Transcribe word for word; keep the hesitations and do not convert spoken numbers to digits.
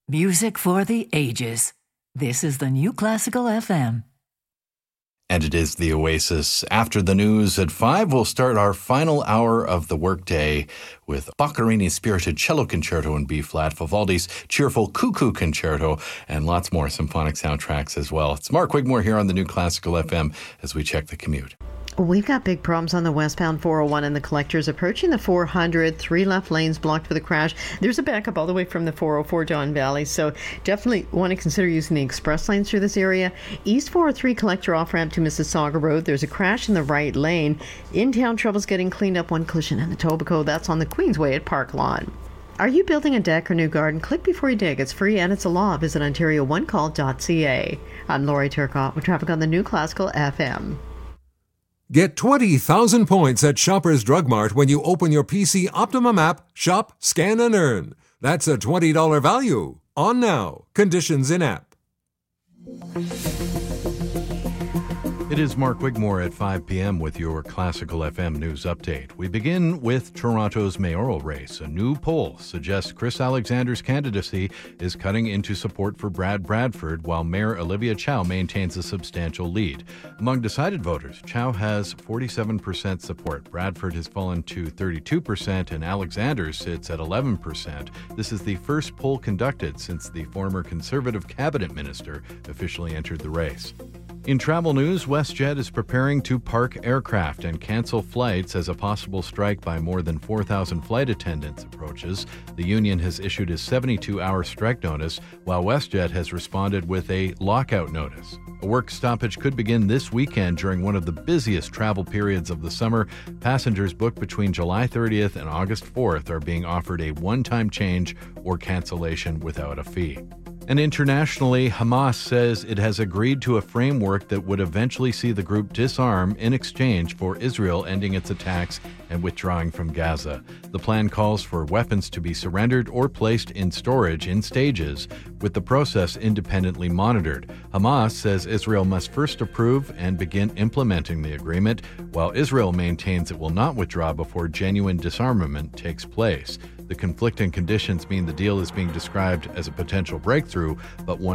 Music for the ages. This is the New Classical F M. And it is the Oasis. After the news at five, we'll start our final hour of the workday with Boccherini's Spirited Cello Concerto in B-flat, Vivaldi's cheerful Cuckoo Concerto, and lots more symphonic soundtracks as well. It's Mark Wigmore here on the New Classical F M as we check the commute. We've got big problems on the westbound four oh one and the collectors approaching the four hundred. Three left lanes blocked for the crash. There's a backup all the way from the four oh four Don Valley, so definitely want to consider using the express lanes through this area. East four oh three collector off-ramp to Mississauga Road. There's a crash in the right lane. In-town trouble's getting cleaned up. One collision in Etobicoke. That's on the Queensway at Park Lawn. Are you building a deck or new garden? Click before you dig. It's free and it's a law. Visit ontario one call dot c a. I'm Lori Turcotte with traffic on the New Classical F M. Get twenty thousand points at Shoppers Drug Mart when you open your P C Optimum app, Shop, Scan and Earn. That's a twenty dollars value. On now. Conditions in app. It is Mark Wigmore at five p.m. with your Classical F M news update. We begin with Toronto's mayoral race. A new poll suggests Chris Alexander's candidacy is cutting into support for Brad Bradford, while Mayor Olivia Chow maintains a substantial lead. Among decided voters, Chow has forty-seven percent support. Bradford has fallen to thirty-two percent, and Alexander sits at eleven percent. This is the first poll conducted since the former Conservative cabinet minister officially entered the race. In travel news, WestJet is preparing to park aircraft and cancel flights as a possible strike by more than four thousand flight attendants approaches. The union has issued a seventy-two hour strike notice, while WestJet has responded with a lockout notice. A work stoppage could begin this weekend during one of the busiest travel periods of the summer. Passengers booked between July thirtieth and August fourth are being offered a one-time change or cancellation without a fee. And internationally, Hamas says it has agreed to a framework that would eventually see the group disarm in exchange for Israel ending its attacks and withdrawing from Gaza. The plan calls for weapons to be surrendered or placed in storage in stages, with the process independently monitored. Hamas says Israel must first approve and begin implementing the agreement, while Israel maintains it will not withdraw before genuine disarmament takes place. The conflicting conditions mean the deal is being described as a potential breakthrough, but one